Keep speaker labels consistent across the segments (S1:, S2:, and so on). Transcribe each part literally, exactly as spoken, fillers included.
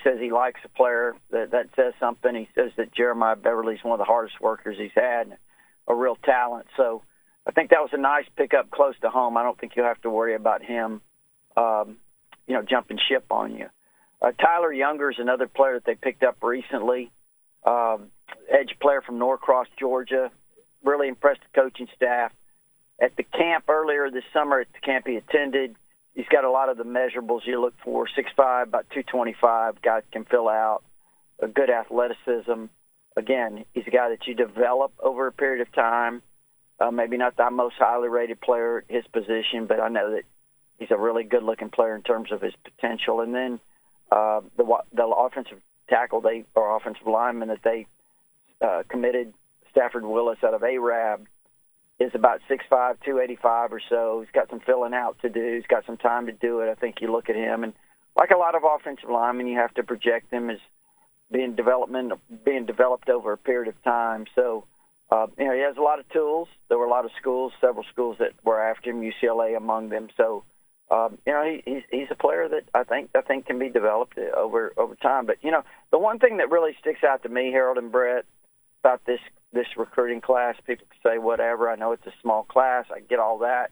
S1: says he likes a player. That, that says something. He says that Jeremiah Beverly's one of the hardest workers he's had, a real talent. So I think that was a nice pickup close to home. I don't think you'll have to worry about him, um, you know, jumping ship on you. Uh, Tyler Younger is another player that they picked up recently, um, edge player from Norcross, Georgia. Really impressed the coaching staff. At the camp earlier this summer, at the camp he attended, he's got a lot of the measurables you look for, six five, about two twenty-five, guy that can fill out, a good athleticism. Again, he's a guy that you develop over a period of time. Uh, maybe not the most highly rated player at his position, but I know that he's a really good-looking player in terms of his potential. And then uh, the the offensive tackle, they or offensive lineman that they uh, committed, Stafford Willis out of A R A B, is about six five, two eighty-five or so. He's got some filling out to do. He's got some time to do it. I think you look at him, and like a lot of offensive linemen, you have to project them as being development, being developed over a period of time. So, uh, you know, he has a lot of tools. There were a lot of schools, several schools that were after him, U C L A among them. So, um, you know, he, he's he's a player that I think I think can be developed over over time. But you know, the one thing that really sticks out to me, Harold and Brett, about this this recruiting class, people can say whatever. I know it's a small class. I get all that,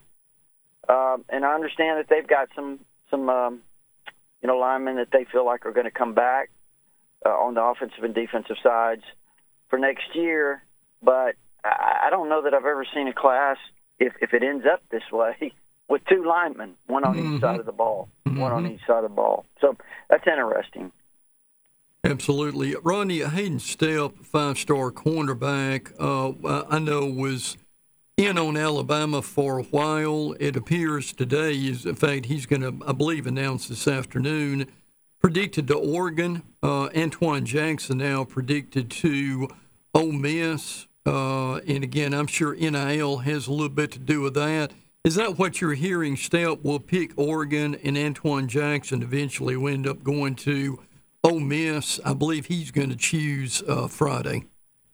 S1: um, and I understand that they've got some some um, you know linemen that they feel like are going to come back uh, on the offensive and defensive sides for next year. But I, I don't know that I've ever seen a class, if if it ends up this way, with two linemen, one on mm-hmm. each side of the ball, mm-hmm. one on each side of the ball. So that's interesting.
S2: Absolutely. Rodney, Hayden Stepp, five-star cornerback, uh, I know was in on Alabama for a while. It appears today, is in fact, he's going to, I believe, announce this afternoon, predicted to Oregon. Uh, Antoine Jackson now predicted to Ole Miss. Uh, and, again, I'm sure N I L has a little bit to do with that. Is that what you're hearing? Stepp will pick Oregon, and Antoine Jackson eventually will end up going to Ole Miss. I believe he's going to choose uh, Friday.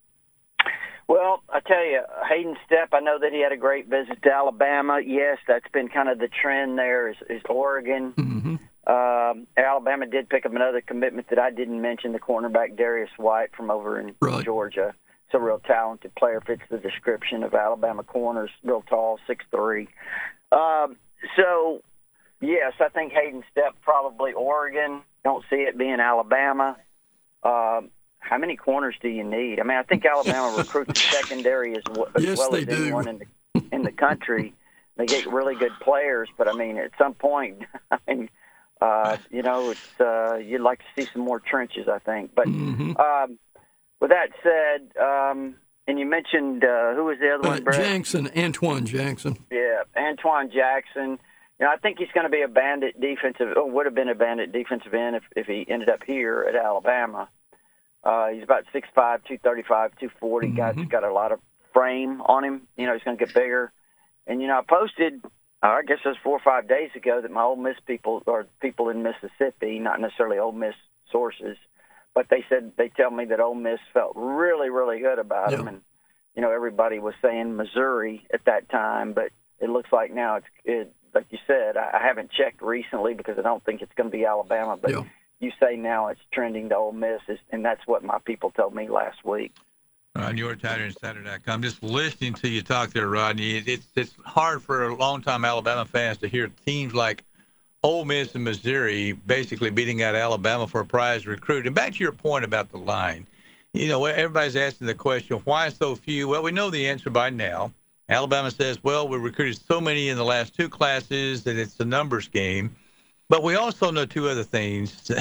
S1: Well, I tell you, Hayden Stepp, I know that he had a great visit to Alabama. Yes, that's been kind of the trend there is, is Oregon. Mm-hmm. Um, Alabama did pick up another commitment that I didn't mention, the cornerback Darius White from over in right. Georgia. It's a real talented player, fits the description of Alabama corners, real tall, six three. Um, so, yes, I think Hayden Stepp probably Oregon. Don't see it being Alabama. Um, how many corners do you need? I mean, I think Alabama recruits the secondary as, w- as
S2: yes,
S1: well as
S2: do.
S1: anyone in the in the country. They get really good players, but I mean, at some point, I mean, uh, you know, it's uh, you'd like to see some more trenches, I think. But mm-hmm. um, with that said, um, and you mentioned uh, who was the other
S2: uh,
S1: one, Brett?
S2: Jackson, Antoine Jackson.
S1: Yeah, Antoine Jackson. You know, I think he's going to be a bandit defensive, or would have been a bandit defensive end if, if he ended up here at Alabama. Uh, he's about six five, two thirty-five, two forty. Mm-hmm. Guy's got a lot of frame on him. You know, he's going to get bigger. And, you know, I posted, uh, I guess it was four or five days ago, that my Ole Miss people, or people in Mississippi, not necessarily Ole Miss sources, but they said, they tell me that Ole Miss felt really, really good about yeah. him. And, you know, everybody was saying Missouri at that time, but it looks like now it's it, like you said, I haven't checked recently because I don't think it's going to be Alabama, but yeah. you say now it's trending to Ole Miss, and that's what my people told me last week.
S3: On your Tighter Insider dot com, just listening to you talk there, Rodney, it's it's hard for a long-time Alabama fans to hear teams like Ole Miss and Missouri basically beating out Alabama for a prize recruit. And back to your point about the line, you know, everybody's asking the question, why so few? Well, we know the answer by now. Alabama says, well, we recruited so many in the last two classes that it's a numbers game. But we also know two other things.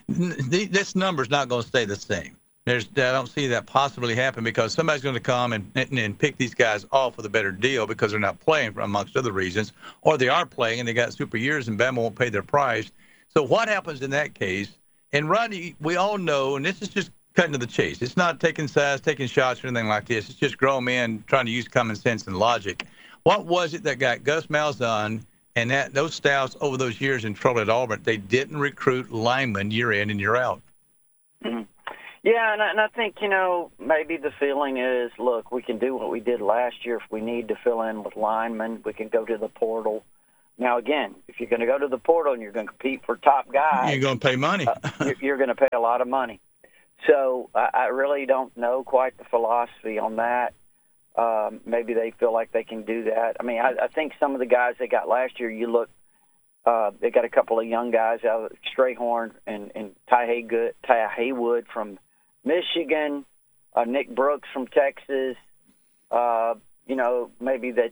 S3: This number's not going to stay the same. There's, I don't see that possibly happen because somebody's going to come and, and, and pick these guys off with a better deal because they're not playing, for amongst other reasons, or they are playing and they got super years and Bama won't pay their price. So what happens in that case? And, Rodney, we all know, and this is just cutting to the chase. It's not taking sides, taking shots or anything like this. It's just grown men trying to use common sense and logic. What was it that got Gus Malzahn and that those staffs over those years in trouble at Auburn? They didn't recruit linemen year in and year out.
S1: Mm-hmm. Yeah, and I, and I think, you know, maybe the feeling is, look, we can do what we did last year. If we need to fill in with linemen, we can go to the portal. Now, again, if you're going to go to the portal and you're going to compete for top guys,
S3: you're going to pay money.
S1: uh, you're, you're going to pay a lot of money. So I, I really don't know quite the philosophy on that. Um, maybe they feel like they can do that. I mean, I, I think some of the guys they got last year, you look, uh, they got a couple of young guys out of Strayhorn and, and Ty, Haygood, Ty Haywood from Michigan, uh, Nick Brooks from Texas, uh, you know, maybe that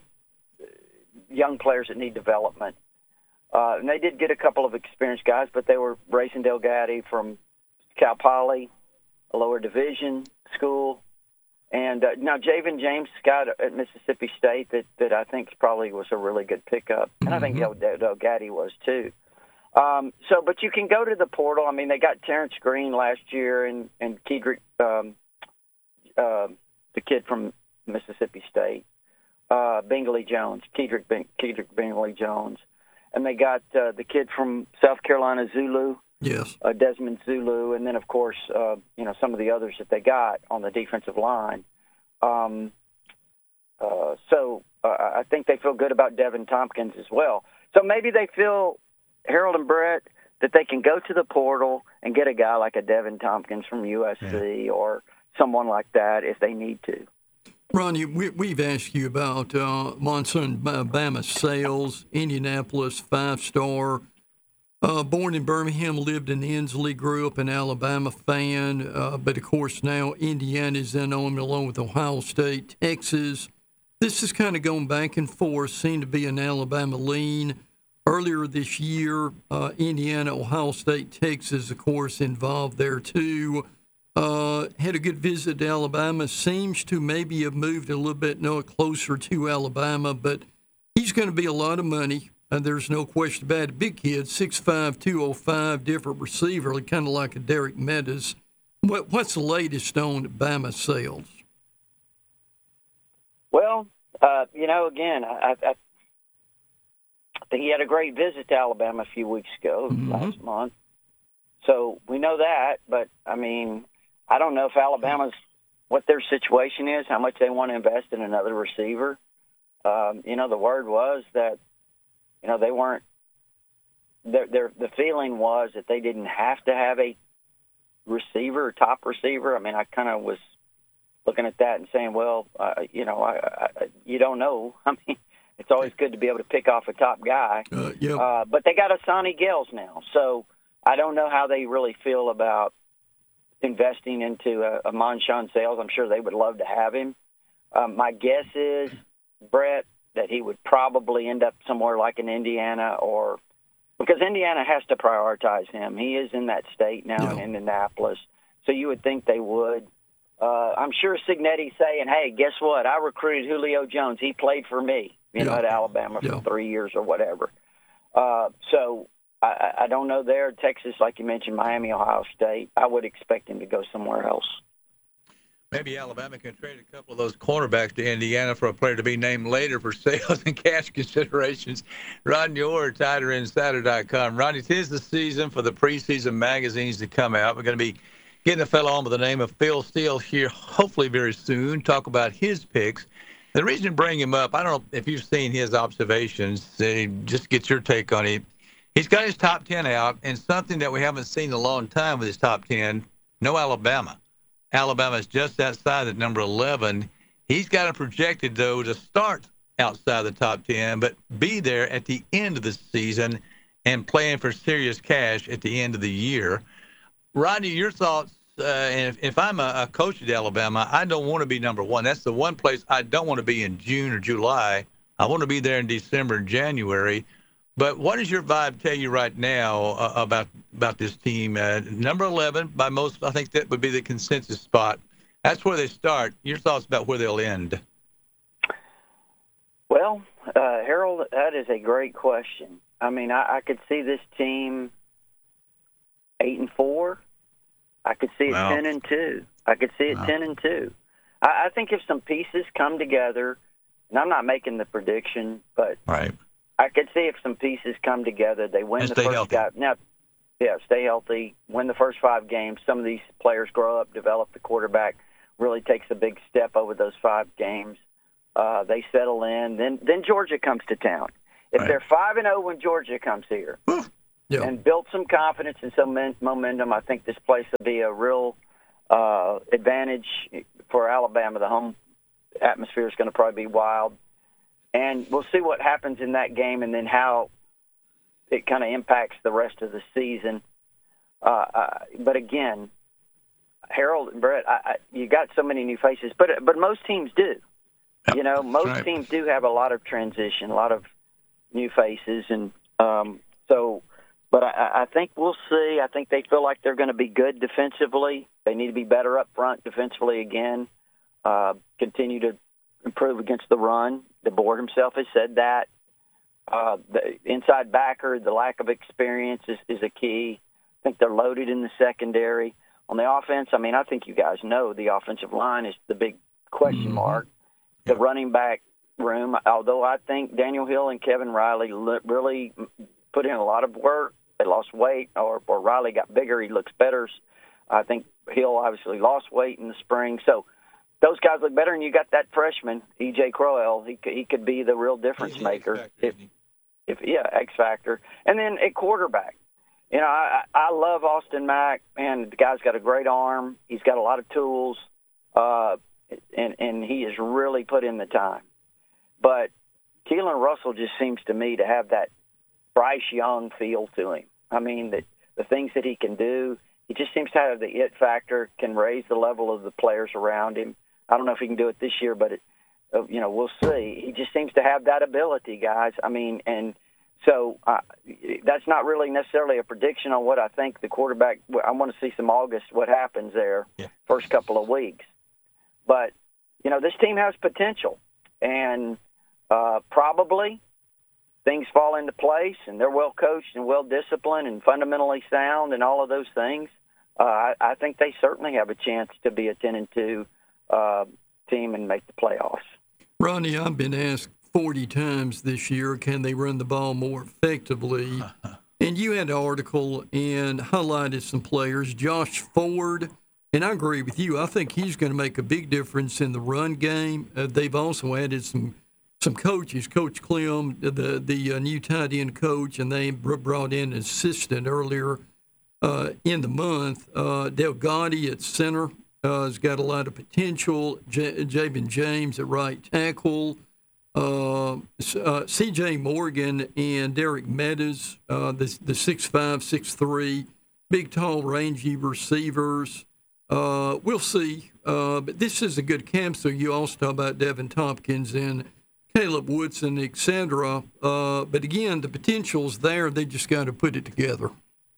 S1: young players that need development. Uh, and they did get a couple of experienced guys, but they were Rayson Delgatti from Cal Poly, a lower division school. And uh, now Javen James got at Mississippi State that, that I think probably was a really good pickup. And I think mm-hmm. Del- Delgatti was too. Um, so, but you can go to the portal. I mean, they got Terrence Green last year and, and Kedrick, um, uh, the kid from Mississippi State. Uh, Bingley Jones, Kedrick, Bing, Kedrick Bingley Jones. And they got uh, the kid from South Carolina, Zulu.
S2: Yes.
S1: Uh, Desmond Zulu. And then, of course, uh, you know, some of the others that they got on the defensive line. Um, uh, so uh, I think they feel good about Devin Tompkins as well. So maybe they feel, Harold and Brett, that they can go to the portal and get a guy like a Devin Tompkins from U S C yeah. or someone like that if they need to.
S2: Ronnie, we, we've asked you about uh, Monson Bama Sales, Indianapolis five-star, uh, born in Birmingham, lived in Inslee, grew up an Alabama fan, uh, but of course now Indiana's in on him along with Ohio State, Texas. This is kind of going back and forth, seemed to be an Alabama lean. Earlier this year, uh, Indiana, Ohio State, Texas, of course, involved there too. Uh, had a good visit to Alabama. Seems to maybe have moved a little bit no, closer to Alabama, but he's going to be a lot of money. Uh, there's no question about it. Big kid, six five, two oh five, different receiver, kind of like a Derek Meadows. What, what's the latest on Bama Sales?
S1: Well, uh, you know, again, I, I, I think he had a great visit to Alabama a few weeks ago, mm-hmm. last month. So we know that, but, I mean, I don't know if Alabama's what their situation is, how much they want to invest in another receiver. Um, you know, the word was that, you know, they weren't. Their, their the feeling was that they didn't have to have a receiver, top receiver. I mean, I kind of was looking at that and saying, well, uh, you know, I, I, you don't know. I mean, it's always good to be able to pick off a top guy.
S2: Uh, yeah.
S1: uh, but they got a Sonny Gales now, so I don't know how they really feel about investing into a, a Monson Sales. I'm sure they would love to have him. Um, my guess is, Brett, that he would probably end up somewhere like in Indiana, or because Indiana has to prioritize him. He is in that state now, yeah. in Indianapolis, so you would think they would. Uh, I'm sure Cignetti's saying, hey, guess what? I recruited Julio Jones. He played for me, you yeah. know, at Alabama for yeah. three years or whatever. Uh, so I, I don't know there. Texas, like you mentioned, Miami, Ohio State, I would expect him to go somewhere else.
S3: Maybe Alabama can trade a couple of those cornerbacks to Indiana for a player to be named later for sales and cash considerations. Rodney Orr, Tighter Insider dot com. Rodney, it is the season for the preseason magazines to come out. We're going to be getting a fellow on by the name of Phil Steele here hopefully very soon, talk about his picks. The reason to bring him up, I don't know if you've seen his observations, uh, just get your take on it. He's got his top ten out, and something that we haven't seen in a long time with his top ten, no Alabama. Alabama's just outside at number eleven. He's got it projected, though, to start outside the top ten, but be there at the end of the season and playing for serious cash at the end of the year. Rodney, your thoughts, uh, and if, if I'm a, a coach at Alabama, I don't want to be number one. That's the one place I don't want to be in June or July. I want to be there in December and January. But what does your vibe tell you right now uh, about about this team? Uh, number eleven, by most, I think that would be the consensus spot. That's where they start. Your thoughts about where they'll end?
S1: Well, uh, Harold, that is a great question. I mean, I, I could see this team eight and four. I could see it wow. ten and two. I could see it wow. ten and two. I, I think if some pieces come together, and I'm not making the prediction, but
S3: right.
S1: I could see if some pieces come together, they win
S3: and
S1: the
S3: stay
S1: first
S3: healthy.
S1: five. Now, yeah, stay healthy, win the first five games. Some of these players grow up, develop. The quarterback really takes a big step over those five games. Uh, they settle in. Then, then Georgia comes to town. If
S3: Right.
S1: they're five and zero when Georgia comes here,
S2: Yeah.
S1: and build some confidence and some men- momentum, I think this place will be a real uh, advantage for Alabama. The home atmosphere is going to probably be wild, and we'll see what happens in that game, and then how it kind of impacts the rest of the season. Uh, uh, but again, Harold and Brett, I, I, you got so many new faces, but but most teams do.
S3: Yep,
S1: You know, most
S3: right.
S1: teams do have a lot of transition, a lot of new faces, and um, so. But I, I think we'll see. I think they feel like they're going to be good defensively. They need to be better up front defensively again. Uh, continue to improve against the run. DeBoer himself has said that. Uh, the inside backer, the lack of experience is, is a key. I think they're loaded in the secondary. On the offense, I mean, I think you guys know the offensive line is the big question mark. The running back room, although I think Daniel Hill and Kevin Riley li- really put in a lot of work. They lost weight, or, or Riley got bigger. He looks better. I think Hill obviously lost weight in the spring. So those guys look better, and you got that freshman, E J Crowell. He could, he could be the real difference
S3: He's
S1: maker.
S3: X-factor,
S1: If,
S3: isn't he?
S1: if yeah, X factor. And then at quarterback, you know, I, I love Austin Mack. Man, the guy's got a great arm. He's got a lot of tools, uh, and and he has really put in the time. But Keelan Russell just seems to me to have that Bryce Young feel to him. I mean, the, the things that he can do, he just seems to have the it factor, can raise the level of the players around him. I don't know if he can do it this year, but, it, uh, you know, we'll see. He just seems to have that ability, guys. I mean, and so uh, that's not really necessarily a prediction on what I think the quarterback – I want to see some August, what happens there,
S3: Yeah.
S1: first couple of weeks. But, you know, this team has potential, and uh, probably – things fall into place, and they're well coached and well disciplined and fundamentally sound and all of those things. Uh, I, I think they certainly have a chance to be a ten and two uh, team and make the playoffs.
S2: Ronnie, I've been asked forty times this year, can they run the ball more effectively? And you had an article and highlighted some players. Josh Ford, and I agree with you. I think he's going to make a big difference in the run game. Uh, they've also added some some coaches, Coach Clem, the the uh, new tight end coach, and they brought in an assistant earlier uh, in the month. Uh, Del Gotti at center uh, has got a lot of potential. J- Jabin James at right tackle. Uh, uh, C J Morgan and Derek Meadows, uh, the the six five, six three, big, tall, rangy receivers. Uh, we'll see. Uh, but this is a good camp, so you also talk about Devin Tompkins and Caleb Woodson, et cetera. Uh, but again, the potential's there. They just got to put it together.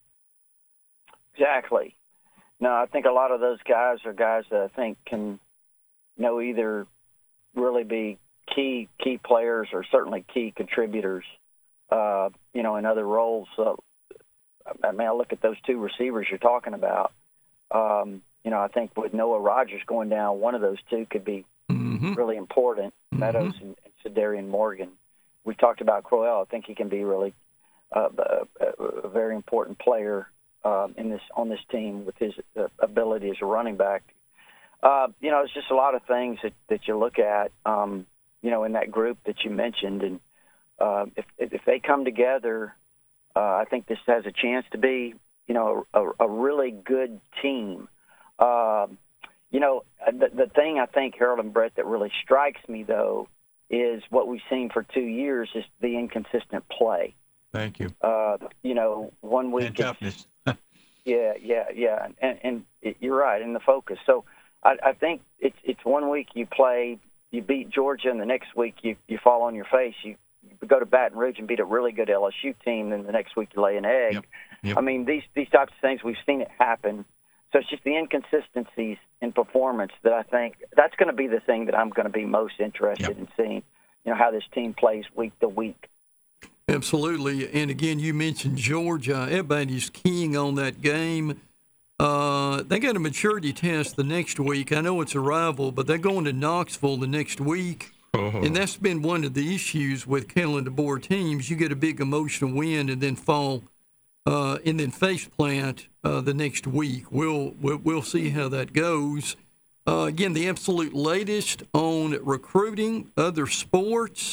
S1: Exactly. No, I think a lot of those guys are guys that I think can, you know, either really be key key players or certainly key contributors, uh, you know, in other roles. So, I mean, I look at those two receivers you're talking about. Um, you know, I think with Noah Rogers going down, one of those two could be
S2: Mm-hmm.
S1: really important,
S2: Mm-hmm.
S1: Meadows and, and Sedarian Morgan. We talked about Crowell. I think he can be really uh, a, a very important player um, in this on this team with his uh, ability as a running back. Uh, you know, it's just a lot of things that, that you look at, um, you know, in that group that you mentioned. And uh, if, if they come together, uh, I think this has a chance to be, you know, a, a really good team. Uh, you know, the, the thing I think, Harold and Brett, that really strikes me, though, is what we've seen for two years is the inconsistent play.
S3: Thank you.
S1: Uh, you know, one week
S3: And
S1: it's,
S3: toughness.
S1: yeah, yeah, yeah, and, and it, you're right in the focus. So I, I think it's it's one week you play, you beat Georgia, and the next week you, you fall on your face. You, you go to Baton Rouge and beat a really good L S U team, and the next week you lay an egg.
S3: Yep, yep.
S1: I mean, these these types of things, we've seen it happen. So it's just the inconsistencies in performance that I think that's going to be the thing that I'm going to be most interested
S3: Yep.
S1: in seeing, you know, how this team plays week to week.
S2: Absolutely. And again, you mentioned Georgia. Everybody's keying on that game. Uh, they got a maturity test the next week. I know it's a rival, but they're going to Knoxville the next week.
S3: Oh.
S2: And that's been one of the issues with Kalen DeBoer teams. You get a big emotional win and then fall uh, and then face plant uh, the next week. We'll, we'll, we'll see how that goes. Uh, again, the absolute latest on recruiting, other sports.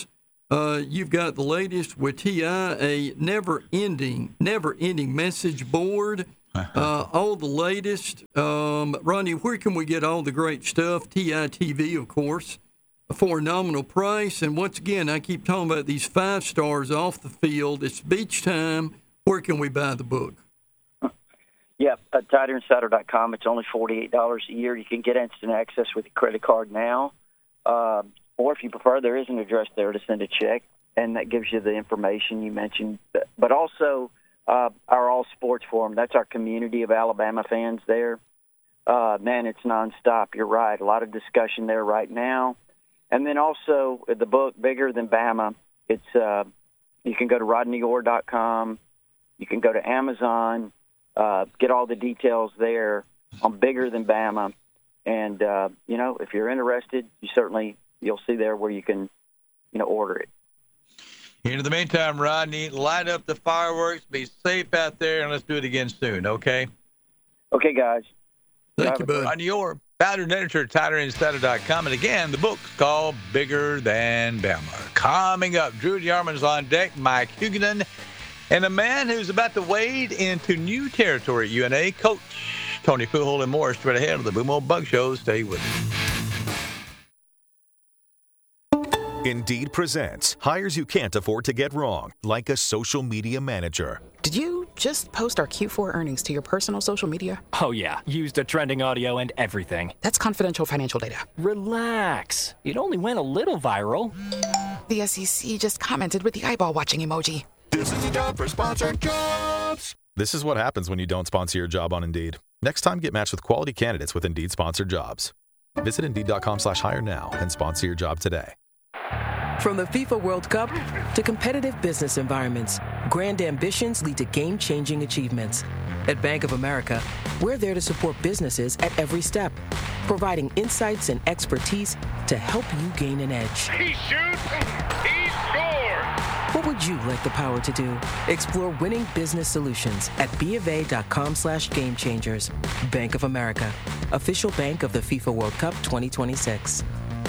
S2: Uh, you've got the latest with T I, a never-ending, never-ending message board. Uh, all the latest. Um, Ronnie, where can we get all the great stuff? T I T V, of course, for a nominal price. And once again, I keep talking about these five stars off the field. It's beach time. Where can we buy the book?
S1: Yep, at tighter insider dot com. It's only forty-eight dollars a year. You can get instant access with your credit card now. Uh, or if you prefer, there is an address there to send a check, and that gives you the information you mentioned. But also uh, our All Sports Forum, that's our community of Alabama fans there. Uh, man, it's nonstop. You're right. A lot of discussion there right now. And then also the book, Bigger Than Bama, it's uh, you can go to rodney orr dot com. You can go to Amazon. Uh, get all the details there on Bigger Than Bama. And, uh, you know, if you're interested, you certainly, you'll see there where you can, you know, order it.
S3: In the meantime, Rodney, light up the fireworks, be safe out there, and let's do it again soon, okay?
S1: Okay, guys.
S2: Thank
S1: Have
S2: you,
S1: a-
S2: bud.
S3: Rodney Orr, founder and editor at tighter insider dot com. And again, the book's called Bigger Than Bama. Coming up, Drew Yarman's on deck, Mike Huguenin, and a man who's about to wade into new territory at U N A, Coach Tony Pujols and more straight ahead of the Boom Old Bug Show. Stay with us.
S4: Indeed presents hires you can't afford to get wrong, like a social media manager.
S5: Did you just post our Q four earnings to your personal social media?
S6: Oh, yeah. Used the trending audio and everything.
S5: That's confidential financial data.
S6: Relax. It only went a little viral.
S5: The S E C just commented with the eyeball watching emoji.
S7: This is the job for sponsored jobs.
S4: This is what happens when you don't sponsor your job on Indeed. Next time, get matched with quality candidates with Indeed sponsored jobs. Visit Indeed.com slash hire now and sponsor your job today.
S8: From the FIFA World Cup to competitive business environments, grand ambitions lead to game-changing achievements. At Bank of America, we're there to support businesses at every step, providing insights and expertise to help you gain an edge.
S9: He shoots, he scores!
S8: What would you like the power to do? Explore winning business solutions at BofA.com slash game changers. Bank of America, official bank of the FIFA World Cup twenty twenty-six.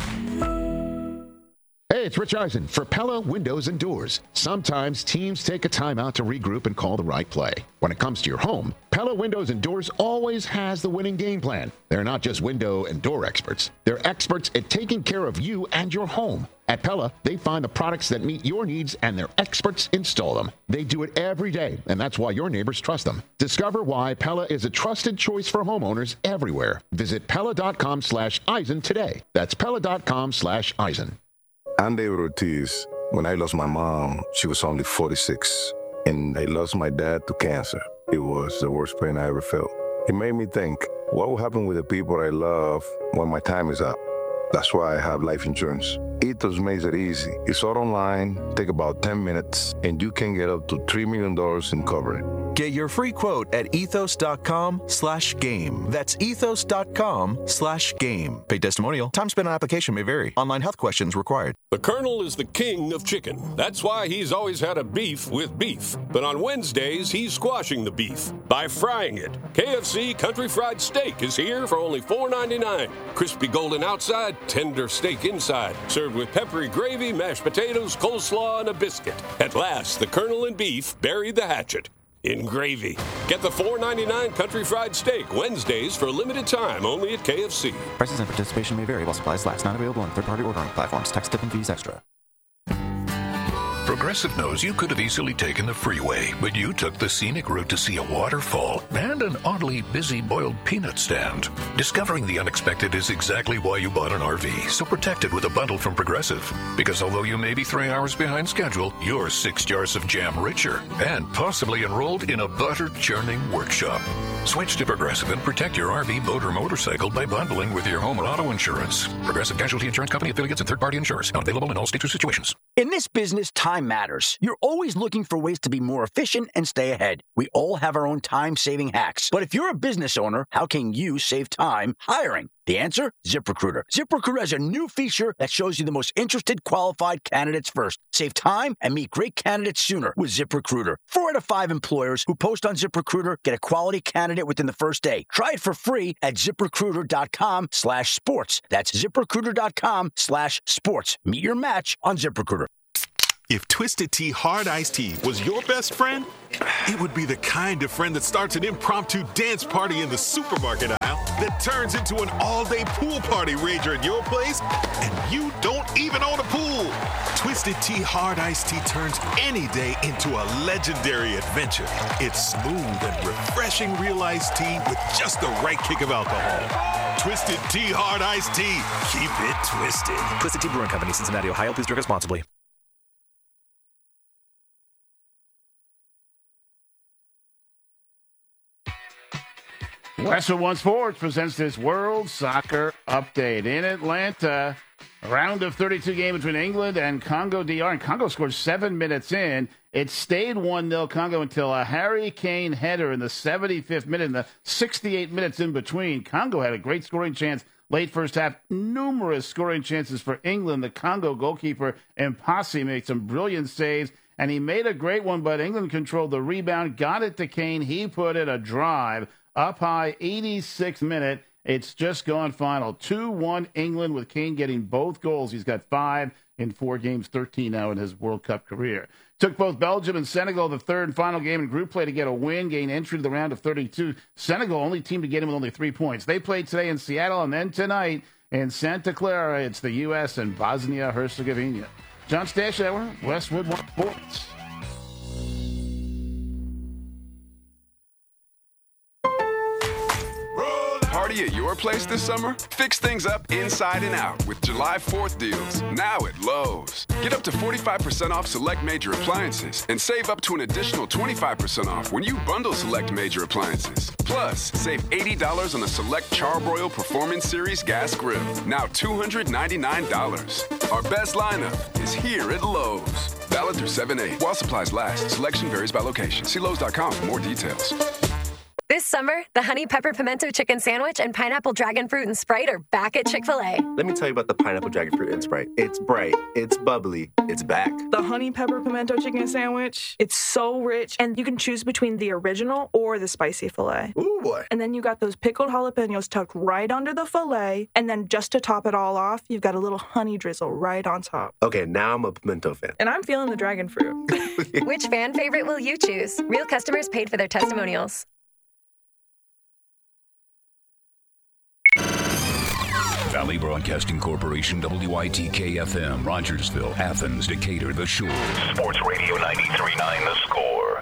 S7: Hey, it's Rich Eisen for Pella Windows and Doors. Sometimes teams take a timeout to regroup and call the right play. When it comes to your home, Pella Windows and Doors always has the winning game plan. They're not just window and door experts. They're experts at taking care of you and your home. At Pella, they find the products that meet your needs and their experts install them. They do it every day, and that's why your neighbors trust them. Discover why Pella is a trusted choice for homeowners everywhere. Visit Pella.com slash Eisen today. That's Pella.com slash Eisen.
S10: I'm David Ortiz. When I lost my mom, she was only forty-six, and I lost my dad to cancer. It was the worst pain I ever felt. It made me think, what will happen with the people I love when my time is up? That's why I have life insurance. Ethos makes it easy. It's all online, take about ten minutes, and you can get up to three million dollars in coverage.
S4: Get your free quote at ethos.com slash game. That's ethos.com slash game. Paid testimonial. Time spent on application may vary. Online health questions required.
S11: The Colonel is the king of chicken. That's why he's always had a beef with beef. But on Wednesdays, he's squashing the beef by frying it. K F C Country Fried Steak is here for only four ninety-nine. Crispy golden outside, tender steak inside. Served with peppery gravy, mashed potatoes, coleslaw, and a biscuit. At last, the Colonel and beef buried the hatchet in gravy. Get the four ninety-nine Country Fried Steak Wednesdays for a limited time only at K F C.
S12: Prices and participation may vary while supplies last. Not available on third-party ordering platforms. Tax, tip, and fees extra.
S13: Progressive knows you could have easily taken the freeway, but you took the scenic route to see a waterfall and an oddly busy boiled peanut stand. Discovering the unexpected is exactly why you bought an R V, so protect it with a bundle from Progressive. Because although you may be three hours behind schedule, you're six jars of jam richer and possibly enrolled in a butter churning workshop. Switch to Progressive and protect your R V, boat, or motorcycle by bundling with your home or auto insurance. Progressive Casualty Insurance Company affiliates and third-party insurers. Not available in all states or situations.
S14: In this business, time matters. You're always looking for ways to be more efficient and stay ahead. We all have our own time-saving hacks. But if you're a business owner, how can you save time hiring? The answer? ZipRecruiter. ZipRecruiter has a new feature that shows you the most interested qualified candidates first. Save time and meet great candidates sooner with ZipRecruiter. Four out of five employers who post on ZipRecruiter get a quality candidate within the first day. Try it for free at ZipRecruiter.com slash sports. That's ZipRecruiter.com slash sports. Meet your match on ZipRecruiter.
S15: If Twisted Tea Hard Iced Tea was your best friend, it would be the kind of friend that starts an impromptu dance party in the supermarket aisle that turns into an all-day pool party rager at your place, and you don't even own a pool. Twisted Tea Hard Iced Tea turns any day into a legendary adventure. It's smooth and refreshing real iced tea with just the right kick of alcohol. Twisted Tea Hard Iced Tea. Keep it twisted.
S16: Twisted Tea Brewing Company, Cincinnati, Ohio. Please drink responsibly.
S17: Westwood One Sports presents this World Soccer Update. In Atlanta, a round of thirty-two game between England and Congo D R. And Congo scored seven minutes in. It stayed one nil Congo until a Harry Kane header in the seventy-fifth minute. In the sixty-eight minutes in between, Congo had a great scoring chance late first half. Numerous scoring chances for England. The Congo goalkeeper, Mpasi, made some brilliant saves. And he made a great one, but England controlled the rebound, got it to Kane. He put in a drive. Up high, eighty-sixth minute. It's just gone final. two one England with Kane getting both goals. He's got five in four games, thirteen now in his World Cup career. Took both Belgium and Senegal the third and final game in group play to get a win, gain entry to the round of thirty-two. Senegal, only team to get in with only three points. They played today in Seattle, and then tonight in Santa Clara, it's the U S and Bosnia-Herzegovina. John Stashower, Westwood One Sports.
S18: Party at your place this summer? Fix things up inside and out with July fourth deals, now at Lowe's. Get up to forty-five percent off select major appliances and save up to an additional twenty-five percent off when you bundle select major appliances. Plus, save eighty dollars on a select Charbroil Performance Series gas grill, now two hundred ninety-nine dollars. Our best lineup is here at Lowe's. Valid through seven eight while supplies last. Selection varies by location. See Lowe's dot com for more details.
S19: This summer, the Honey Pepper Pimento Chicken Sandwich and Pineapple Dragon Fruit and Sprite are back at Chick-fil-A.
S20: Let me tell you about the Pineapple Dragon Fruit and Sprite. It's bright, it's bubbly, it's back.
S21: The Honey Pepper Pimento Chicken Sandwich, it's so rich, and you can choose between the original or the spicy filet.
S20: Ooh, boy.
S21: And then you got those pickled jalapenos tucked right under the filet, and then just to top it all off, you've got a little honey drizzle right on top.
S20: Okay, now I'm a pimento fan.
S21: And I'm feeling the dragon fruit.
S19: Which fan favorite will you choose? Real customers paid for their testimonials.
S22: Valley Broadcasting Corporation, W I T K F M, Rogersville, Athens, Decatur, The Shore.
S13: Sports Radio ninety-three point nine The Score.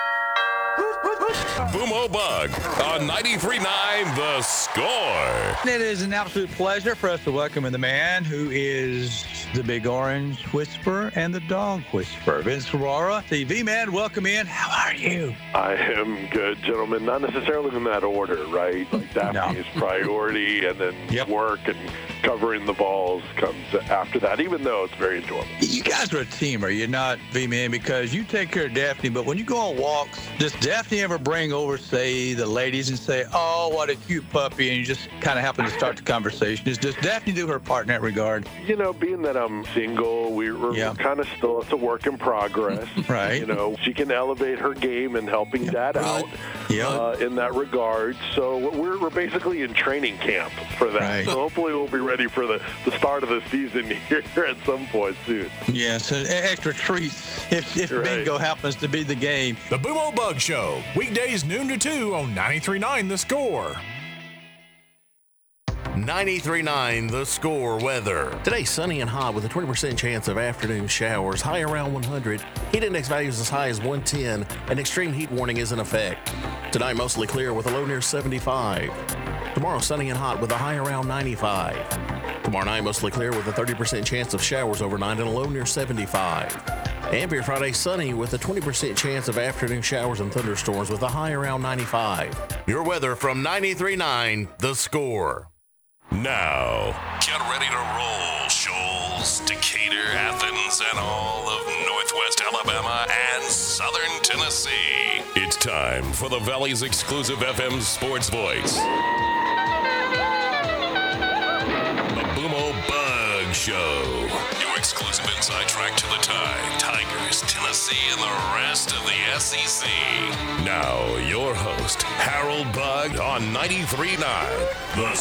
S13: Boomo Bug on ninety-three point nine The Score.
S3: It is an absolute pleasure for us to welcome in the man who is the Big Orange Whisperer and the Dog Whisperer, Vince Ferrara. The V-Man, welcome in. How are you?
S23: I am good, gentlemen. Not necessarily in that order, right? Like Daphne's no. priority, and then yep. work and covering the balls comes after that, even though it's very enjoyable.
S3: You guys are a team, are you not, V-Man? Because you take care of Daphne, but when you go on walks, does Daphne ever bring over, say, the ladies and say, oh, what a cute puppy, and you just kind of happen to start the conversation? Does, does Daphne do her part in that regard?
S23: You know, being that I'm single, we, we're yeah. kind of still, it's a work in progress.
S3: Right.
S23: You know, she can elevate her game in helping yep. Dad out
S3: yep.
S23: uh, in that regard. So we're, we're basically in training camp for that. Right. So hopefully we'll be ready for the, the start of the season here at some point soon.
S3: Yes, an extra treat if, if right. bingo happens to be the game.
S24: The Boomo Bug Show, weekdays noon to two on ninety-three point nine The Score.
S25: ninety-three point nine The Score weather. Today, sunny and hot with a twenty percent chance of afternoon showers, high around one hundred. Heat index values as high as one ten. An extreme heat warning is in effect. Tonight, mostly clear with a low near seventy-five. Tomorrow, sunny and hot with a high around ninety-five. Tomorrow night, mostly clear with a thirty percent chance of showers overnight and a low near seventy-five. And for Friday, sunny with a twenty percent chance of afternoon showers and thunderstorms with a high around ninety-five. Your weather from ninety-three point nine The Score.
S13: Now, get ready to roll, Shoals, Decatur, Athens, and all of Northwest Alabama and Southern Tennessee. It's time for the Valley's exclusive F M sports voice. The Boomo Bug Show. Your exclusive
S22: Here's some inside track to the Tide, Tigers, Tennessee, and the rest of the S E C. Now, your host, Harold Bug on ninety-three point nine The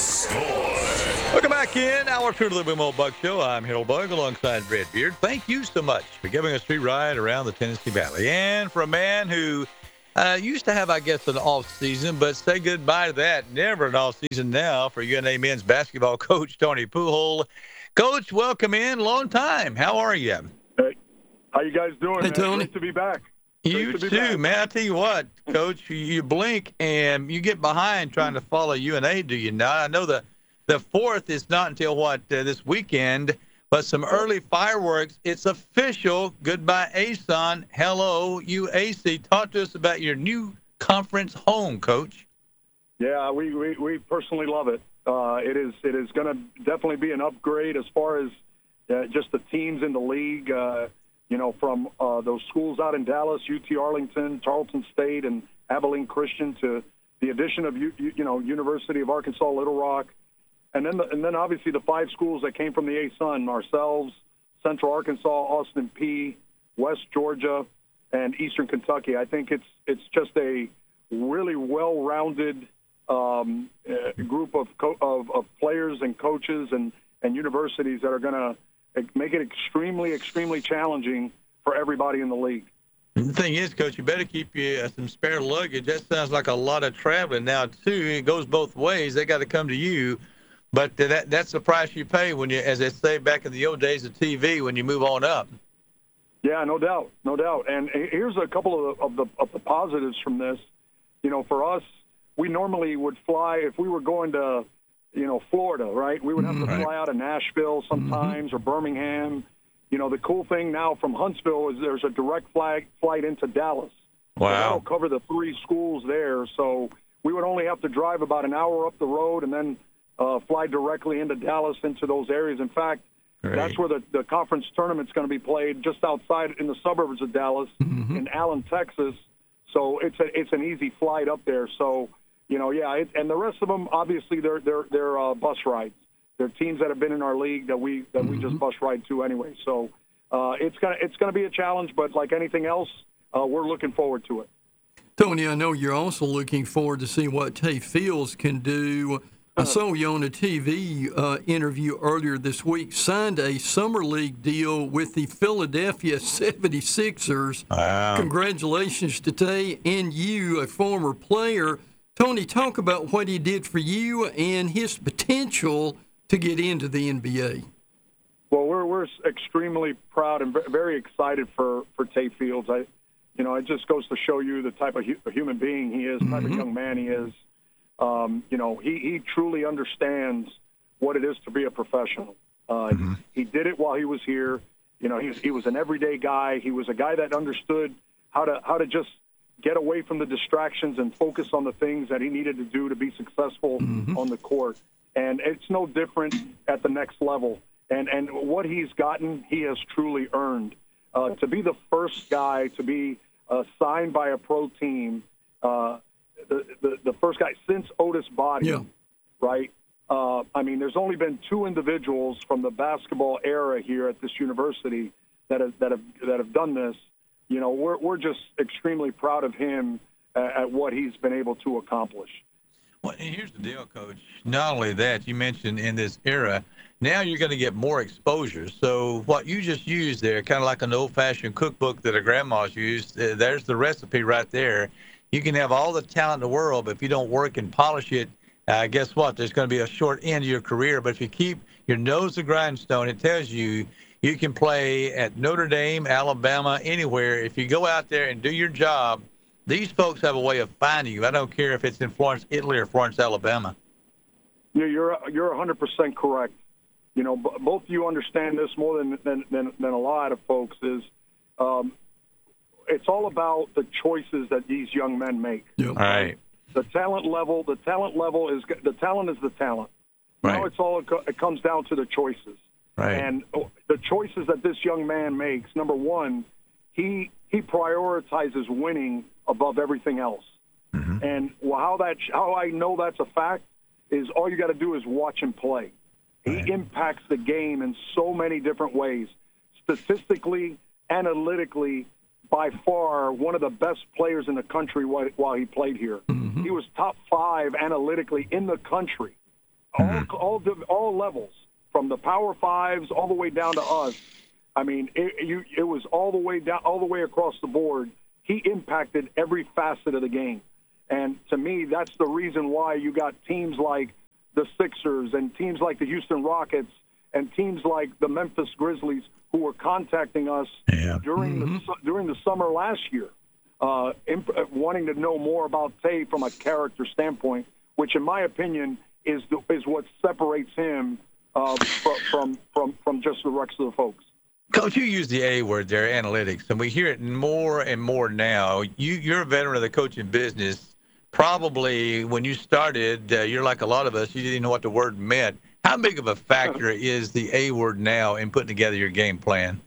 S22: Score.
S3: Welcome back in. Hour two of the Wimo Bug Show. I'm Harold Bug alongside Red Beard. Thank you so much for giving us a free ride around the Tennessee Valley. And for a man who uh, used to have, I guess, an off season, but say goodbye to that. Never an off season now for U N A men's basketball coach Tony Pujols. Coach, welcome in. Long time. How are you?
S1: Hey, how you guys doing?
S3: Hey,
S1: man?
S3: Tony.
S1: Great to be back.
S3: You
S1: Great to be
S3: too,
S1: back.
S3: man. I tell you what, Coach, you blink and you get behind trying to follow U N A, do you not? I know the the fourth is not until, what, uh, this weekend, but some early fireworks. It's official. Goodbye, A S U N. Hello, U A C. Talk to us about your new conference home, Coach.
S1: Yeah, we, we, we personally love it. Uh, it is it is going to definitely be an upgrade as far as uh, just the teams in the league. Uh, you know, from uh, those schools out in Dallas, U T Arlington, Tarleton State, and Abilene Christian, to the addition of U, you know University of Arkansas Little Rock, and then the, and then obviously the five schools that came from the A S U N: ourselves, Central Arkansas, Austin Peay, West Georgia, and Eastern Kentucky. I think it's it's just a really well-rounded Um, uh, group of, co- of of players and coaches and, and universities that are going to make it extremely, extremely challenging for everybody in the league.
S3: The thing is, Coach, you better keep you uh, some spare luggage. That sounds like a lot of traveling now, too. It goes both ways. They got to come to you. But that that's the price you pay when you, as they say back in the old days of T V, when you move on up.
S1: Yeah, no doubt, no doubt. And here's a couple of the, of the of the positives from this. You know, for us, we normally would fly if we were going to, you know, Florida, right? We would have to
S3: Right.
S1: fly out of Nashville sometimes or Birmingham. You know, the cool thing now from Huntsville is there's a direct flight flight into Dallas. So
S3: Wow.
S1: that'll cover the three schools there. So we would only have to drive about an hour up the road and then uh, fly directly into Dallas into those areas. In fact,
S3: Great.
S1: that's where the, the conference tournament's going to be played, just outside in the suburbs of Dallas, in Allen, Texas. So it's a, it's an easy flight up there. So, you know, yeah, it, and the rest of them, obviously, they're they're they're uh, bus rides. They're teams that have been in our league that we that we just bus ride to anyway. So uh, it's gonna it's gonna be a challenge, but like anything else, uh, we're looking forward to it.
S2: Tony, I know you're also looking forward to see what Tay Fields can do. I saw you on a T V uh, interview earlier this week, signed a summer league deal with the Philadelphia seventy-sixers.
S3: Wow.
S2: Congratulations to Tay and you, a former player. Tony, talk about what he did for you and his potential to get into the N B A.
S1: Well, we're we're extremely proud and very excited for for Tay Fields. I, you know, it just goes to show you the type of hu- human being he is, the type of young man he is. Um, you know, he, he truly understands what it is to be a professional. Uh,
S3: Mm-hmm.
S1: he, he did it while he was here. You know, he was, he was an everyday guy. He was a guy that understood how to how to just get away from the distractions and focus on the things that he needed to do to be successful on the court. And it's no different at the next level. And and what he's gotten, he has truly earned. Uh, to be the first guy to be uh, signed by a pro team, uh, the, the the first guy since Otis Body,
S2: Yeah.
S1: right? Uh, I mean, there's only been two individuals from the basketball era here at this university that have that have that have done this. You know, we're we're just extremely proud of him at, at what he's been able to accomplish.
S3: Well, and here's the deal, Coach. Not only that, you mentioned in this era, now you're going to get more exposure. So what you just used there, kind of like an old-fashioned cookbook that our grandmas used, uh, there's the recipe right there. You can have all the talent in the world, but if you don't work and polish it, uh, guess what? There's going to be a short end to your career. But if you keep your nose to the grindstone, it tells you you can play at Notre Dame, Alabama, anywhere. If you go out there and do your job, these folks have a way of finding you. I don't care if it's in Florence, Italy, or Florence, Alabama.
S1: Yeah, you're you're one hundred percent correct. You know, b- both of you understand this more than than, than, than a lot of folks. Is um, it's all about the choices that these young men make.
S2: Yep.
S3: All right.
S1: The talent level, the talent level is the talent is the talent.
S3: Right.
S1: Now it's all it comes down to the choices.
S3: Right.
S1: And the choices that this young man makes. Number one, he he prioritizes winning above everything else.
S3: Mm-hmm.
S1: And well, how that how I know that's a fact is all you got to do is watch him play. He
S3: Right.
S1: impacts the game in so many different ways. statistically, analytically, by far one of the best players in the country while, while he played here. Mm-hmm. He was top five analytically in the country, mm-hmm. all, all, all levels, from the Power Fives all the way down to us. I mean, it, you, it was all the way down, all the way across the board. He impacted every facet of the game. And to me, that's the reason why you got teams like the Sixers and teams like the Houston Rockets and teams like the Memphis Grizzlies who were contacting us yeah. during mm-hmm. the during the summer last year, uh, imp- wanting to know more about Tay from a character standpoint, which, in my opinion, is the, is what separates him uh, from from from just the rest of the folks.
S3: Coach, you use the A word there, analytics, and we hear it more and more now. You, you're a veteran of the coaching business. Probably when you started, uh, you're like a lot of us, you didn't know what the word meant. How big of a factor is the A word now in putting together your game plan?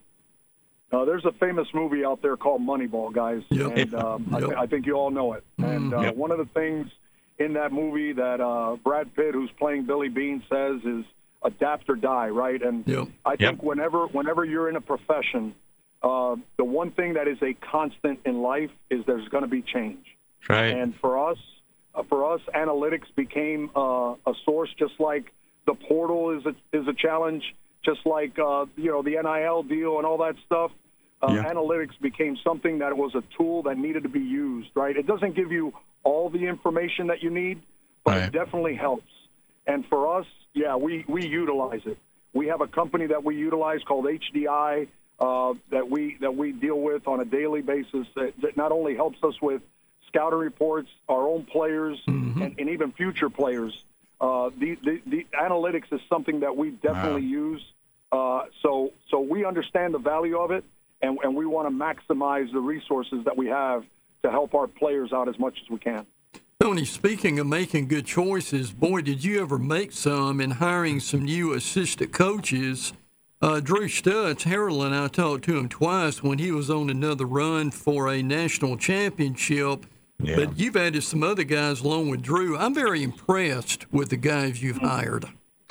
S1: Uh, there's a famous movie out there called Moneyball, guys,
S3: yep.
S1: and um,
S3: yep.
S1: I, th- I think you all know it. And uh,
S3: yep.
S1: one of the things in that movie that uh, Brad Pitt, who's playing Billy Beane, says is adapt or die, right? And
S2: yep.
S1: I think
S3: yep.
S1: whenever whenever you're in a profession, uh, the one thing that is a constant in life is there's going to be change.
S3: Right.
S1: And for us, uh, for us, analytics became uh, a source, just like the portal is a, is a challenge, just like uh, you know the N I L deal and all that stuff. Uh,
S3: yeah.
S1: Analytics became something that was a tool that needed to be used. Right? It doesn't give you all the information that you need, but
S3: right.
S1: it definitely helps. And for us, yeah, we, we utilize it. We have a company that we utilize called H D I uh, that we that we deal with on a daily basis. That, that not only helps us with scouting reports, our own players, mm-hmm. and, and even future players. Uh, the, the the analytics is something that we definitely wow. use. Uh, so so we understand the value of it, and, and we want to maximize the resources that we have to help our players out as much as we can.
S2: Tony, speaking of making good choices, boy, did you ever make some in hiring some new assistant coaches. Uh, Drew Stutz, Harold and I talked to him twice when he was on another run for a national championship. Yeah. But you've added some other guys along with Drew. I'm very impressed with the guys you've hired.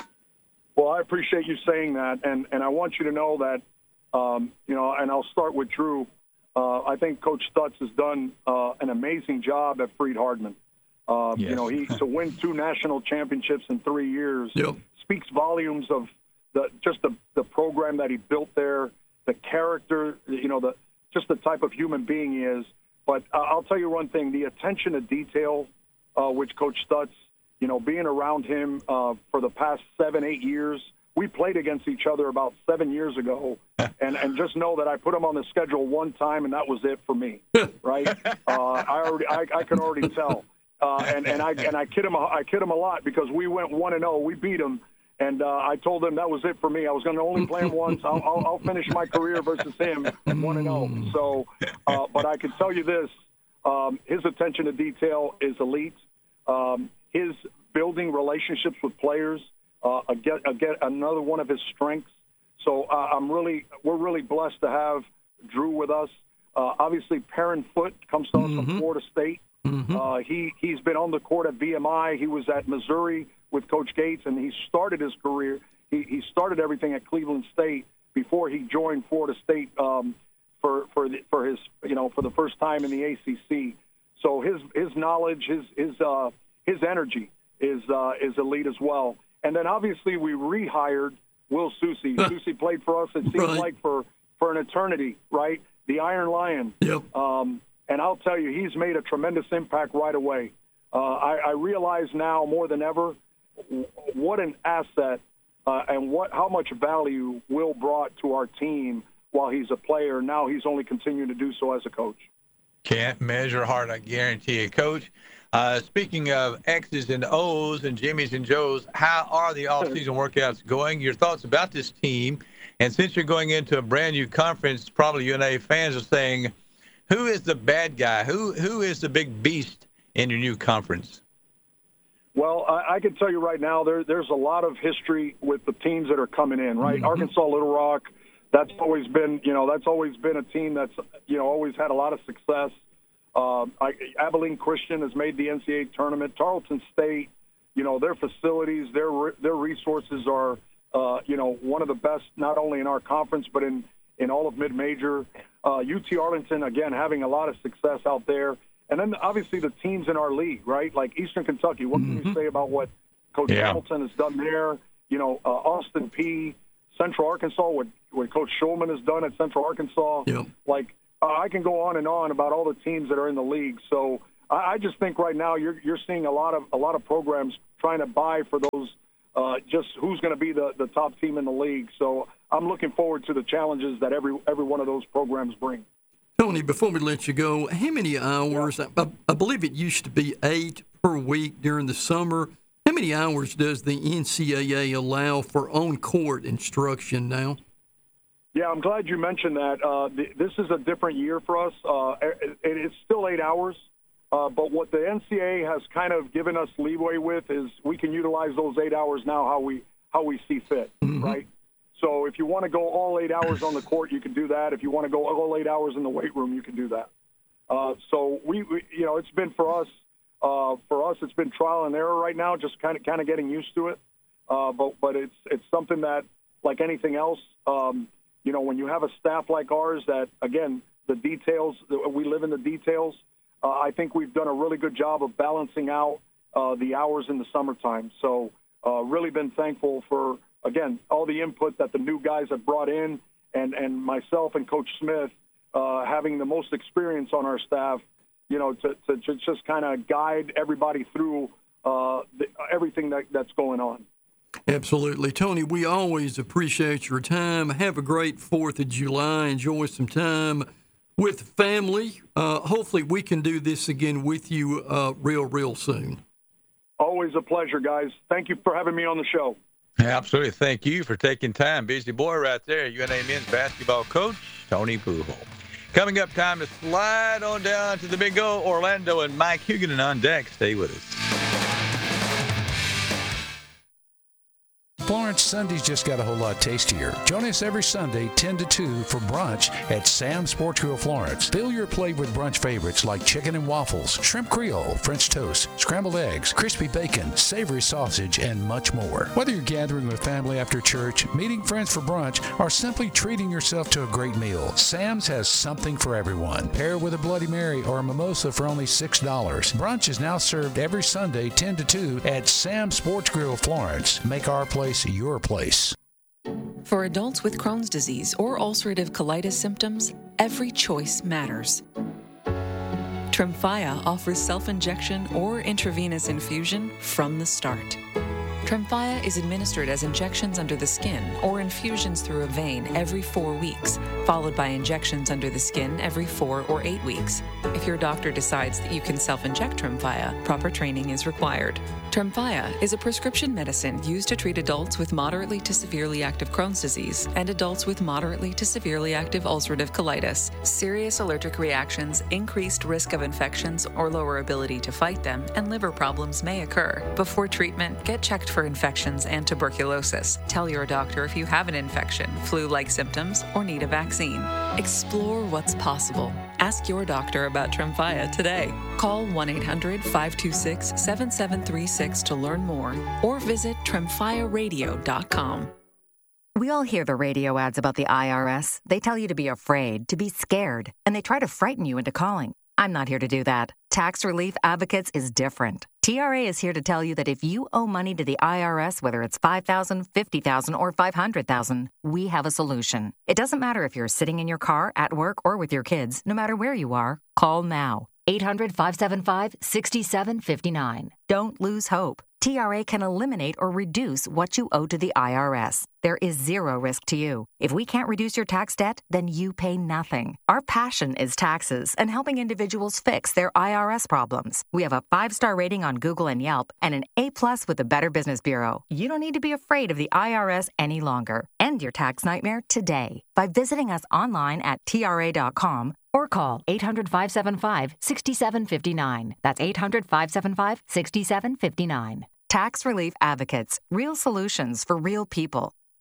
S1: Well, I appreciate you saying that, and, and I want you to know that, um, you know, and I'll start with Drew. Uh, I think Coach Stutz has done uh, an amazing job at Freed-Hardeman. Uh, yes. You know, he to win two national championships in three years
S2: yep.
S1: speaks volumes of the just the, the program that he built there, the character, you know, the just the type of human being he is. But uh, I'll tell you one thing: the attention to detail, uh, which Coach Stutz, you know, being around him uh, for the past seven, eight years. We played against each other about seven years ago, and, and just know that I put him on the schedule one time, and that was it for me, right? Uh, I already, I, I can already tell. Uh, and, and I and I kid him I kid him a lot because we went one and zero. We beat him, and uh, I told him that was it for me. I was going to only play him once. I'll, I'll, I'll finish my career versus him one and zero. So, uh, but I can tell you this: um, his attention to detail is elite. Um, his building relationships with players, uh, again, again, another one of his strengths. So uh, I'm really we're really blessed to have Drew with us. Uh, obviously, Perrin Foot comes to us mm-hmm. from Florida State.
S2: Mm-hmm.
S1: Uh, he, he's been on the court at V M I. He was at Missouri with Coach Gates, and he started his career. He, he started everything at Cleveland State before he joined Florida State um, for for the, for his you know for the first time in the A C C. So his his knowledge, his his uh, his energy is uh, is elite as well. And then obviously we rehired Will Susie. Susie played for us. It seems
S2: right.
S1: like for for an eternity, right? The Iron Lion.
S2: Yep.
S1: Um, And I'll tell you, he's made a tremendous impact right away. Uh, I, I realize now more than ever what an asset uh, and what how much value Will brought to our team while he's a player. Now he's only continuing to do so as a coach.
S3: Can't measure hard, I guarantee you, Coach. Uh, speaking of X's and O's and Jimmy's and Joe's, how are the off-season workouts going? Your thoughts about this team? And since you're going into a brand-new conference, probably U N A fans are saying, who is the bad guy? Who Who is the big beast in your new conference?
S1: Well, I, I can tell you right now, there, there's a lot of history with the teams that are coming in, right? Mm-hmm. Arkansas Little Rock, that's always been, you know, that's always been a team that's, you know, always had a lot of success. Uh, I, Abilene Christian has made the N C double A tournament. Tarleton State, you know, their facilities, their their resources are, uh, you know, one of the best, not only in our conference, but in in all of mid-major. Uh, U T Arlington, again, having a lot of success out there. And then, obviously, the teams in our league, right? Like Eastern Kentucky, what can mm-hmm. you say about what Coach yeah. Hamilton has done there? You know, uh, Austin Peay, Central Arkansas, what, what Coach Schulman has done at Central Arkansas.
S2: Yep.
S1: Like, uh, I can go on and on about all the teams that are in the league. So I, I just think right now you're you're seeing a lot of a lot of programs trying to vie for those, uh, just who's going to be the, the top team in the league. So I'm looking forward to the challenges that every every one of those programs bring.
S2: Tony, before we let you go, how many hours? Yeah. I, I believe it used to be eight per week during the summer. How many hours does the N C double A allow for on-court instruction now?
S1: Yeah, I'm glad you mentioned that. Uh, th- this is a different year for us. Uh, it, it's still eight hours, uh, but what the N C double A has kind of given us leeway with is we can utilize those eight hours now how we how we see fit, mm-hmm. right? So if you want to go all eight hours on the court, you can do that. If you want to go all eight hours in the weight room, you can do that. Uh, so we, we, you know, it's been for us. Uh, for us, it's been trial and error right now, just kind of kind of getting used to it. Uh, but but it's it's something that, like anything else, um, you know, when you have a staff like ours, that again, the details, we live in the details. Uh, I think we've done a really good job of balancing out uh, the hours in the summertime. So uh, really been thankful for, again, all the input that the new guys have brought in, and and myself and Coach Smith uh, having the most experience on our staff. You know, to, to, to just kind of guide everybody through uh, the, everything that, that's going on.
S2: Absolutely. Tony, we always appreciate your time. Have a great fourth of July. Enjoy some time with family. Uh, hopefully we can do this again with you uh, real, real soon.
S1: Always a pleasure, guys. Thank you for having me on the show.
S3: Absolutely. Thank you for taking time. Busy boy right there. U N A men's basketball coach, Tony Pujols. Coming up, time to slide on down to the Big O, Orlando, and Mike Huguenin on deck. Stay with us.
S5: Florence, Sundays just got a whole lot tastier. Join us every Sunday, ten to two, for brunch at Sam's Sports Grill Florence. Fill your plate with brunch favorites like chicken and waffles, shrimp creole, French toast, scrambled eggs, crispy bacon, savory sausage, and much more. Whether you're gathering with family after church, meeting friends for brunch, or simply treating yourself to a great meal, Sam's has something for everyone. Pair with a Bloody Mary or a mimosa for only six dollars. Brunch is now served every Sunday, ten to two, at Sam's Sports Grill Florence. Make our place your place.
S6: For adults with Crohn's disease or ulcerative colitis symptoms, every choice matters. Tremfya offers self-injection or intravenous infusion from the start. Tremfya is administered as injections under the skin or infusions through a vein every four weeks, followed by injections under the skin every four or eight weeks. If your doctor decides that you can self-inject Tremfya, proper training is required. Tremfya is a prescription medicine used to treat adults with moderately to severely active Crohn's disease and adults with moderately to severely active ulcerative colitis. Serious allergic reactions, increased risk of infections or lower ability to fight them, and liver problems may occur. Before treatment, get checked for infections and tuberculosis. Tell your doctor if you have an infection, flu-like symptoms, or need a vaccine. Explore what's possible. Ask your doctor about Tremfya today. Call one eight hundred five two six seven seven three six to learn more or visit tremfya radio dot com.
S7: We all hear the radio ads about the I R S. They tell you to be afraid, to be scared, and they try to frighten you into calling. I'm not here to do that. Tax Relief Advocates is different. T R A is here to tell you that if you owe money to the I R S, whether it's five thousand dollars, fifty thousand dollars, or five hundred thousand dollars, we have a solution. It doesn't matter if you're sitting in your car, at work, or with your kids. No matter where you are, call now. eight hundred five seven five six seven five nine. Don't lose hope. T R A can eliminate or reduce what you owe to the I R S. There is zero risk to you. If we can't reduce your tax debt, then you pay nothing. Our passion is taxes and helping individuals fix their I R S problems. We have a five-star rating on Google and Yelp and an A-plus with the Better Business Bureau. You don't need to be afraid of the I R S any longer. End your tax nightmare today by visiting us online at T R A dot com or call eight hundred five seven five six seven five nine. That's eight hundred five seven five six seven five nine. Tax Relief Advocates. Real solutions for real people.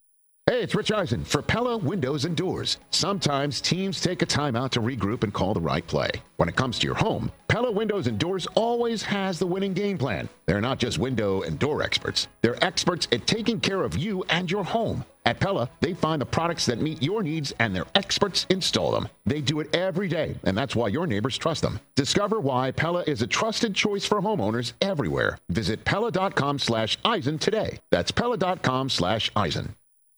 S4: Hey, it's Rich Eisen for Pella Windows and Doors. Sometimes teams take a timeout to regroup and call the right play. When it comes to your home, Pella Windows and Doors always has the winning game plan. They're not just window and door experts. They're experts at taking care of you and your home. At Pella, they find the products that meet your needs and their experts install them. They do it every day, and that's why your neighbors trust them. Discover why Pella is a trusted choice for homeowners everywhere. Visit Pella.com slash Eisen today. That's Pella.com slash Eisen.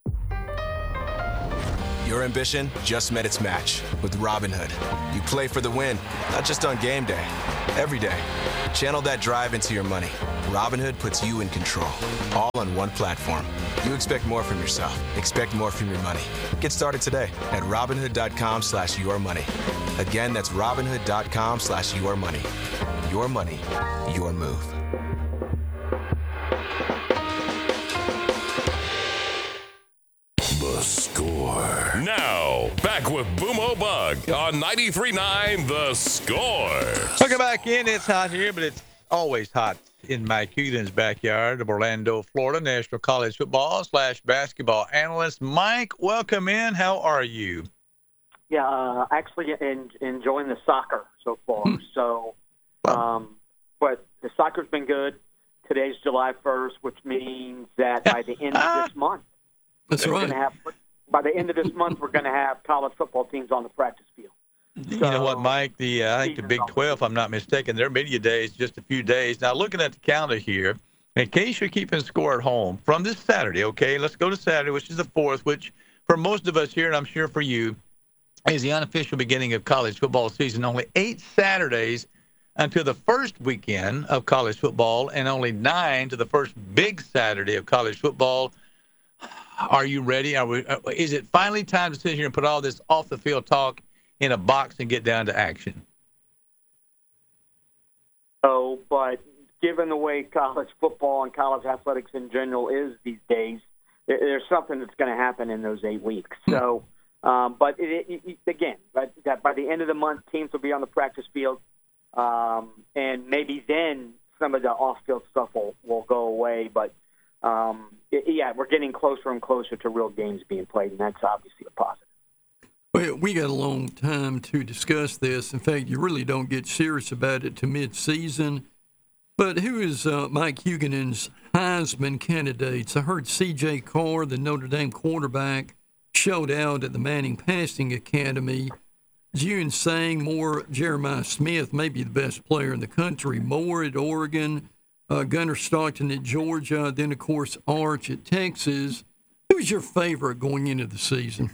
S8: Your ambition just met its match with Robinhood. You play for the win, not just on game day, every day. Channel that drive into your money. Robinhood puts you in control, all on one platform. You expect more from yourself. Expect more from your money. Get started today at Robinhood.com slash your money. Again, that's Robinhood.com slash your money. Your money, your move.
S22: The Score. Now, back with Boomo Bug on ninety-three point nine The Score.
S3: Welcome back in. It's hot here, but it's always hot in Mike Huguenin's backyard of Orlando, Florida. National college football slash basketball analyst. Mike, welcome in. How are you?
S9: Yeah, uh, actually en- enjoying the soccer so far. so, um, but the soccer's been good. Today's July first, which means that by the end of this month,
S2: That's
S9: we're
S2: right.
S9: gonna have, by the end of this month, we're going to have college football teams on the practice field.
S3: You know what, Mike? The uh, I think the Big twelve, if I'm not mistaken, their media day is just a few days. Now, looking at the calendar here, in case you're keeping score at home, from this Saturday, okay, let's go to Saturday, which is the fourth, which for most of us here, and I'm sure for you, is the unofficial beginning of college football season. Only eight Saturdays until the first weekend of college football, and only nine to the first big Saturday of college football. Are you ready? Are we, is it finally time to sit here and put all this off-the-field talk in a box and get down to action?
S9: Oh, but given the way college football and college athletics in general is these days, there's something that's going to happen in those eight weeks. So, um, but it, it, it, again, but that by the end of the month, teams will be on the practice field, um, and maybe then some of the off-field stuff will, will go away. But um, it, yeah, we're getting closer and closer to real games being played, and that's obviously a positive.
S2: Well, we got a long time to discuss this. In fact, you really don't get serious about it to mid-season. But who is uh, Mike Huguenin's Heisman candidates? I heard C J Carr, the Notre Dame quarterback, showed out at the Manning Passing Academy. June saying more Jeremiah Smith, maybe the best player in the country, more at Oregon, uh, Gunnar Stockton at Georgia, then, of course, Arch at Texas. Who's your favorite going into the season?